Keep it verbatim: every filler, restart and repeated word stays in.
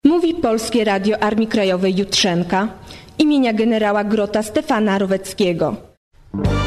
Mówi Polskie Radio Armii Krajowej Jutrzenka imienia generała Grota Stefana Roweckiego.